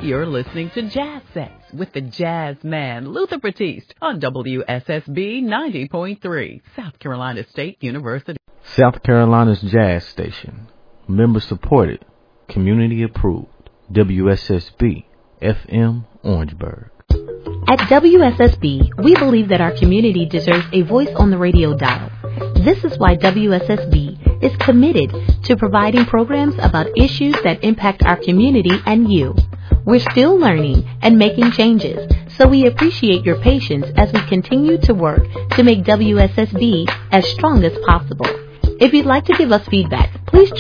You're listening to Jazz Sets with the jazz man, Luther Batiste, on WSSB 90.3, South Carolina State University. South Carolina's jazz station. Member supported. Community approved. WSSB FM Orangeburg. At WSSB, we believe that our community deserves a voice on the radio dial. This is why WSSB is committed to providing programs about issues that impact our community and you. We're still learning and making changes, so we appreciate your patience as we continue to work to make WSSB as strong as possible. If you'd like to give us feedback, please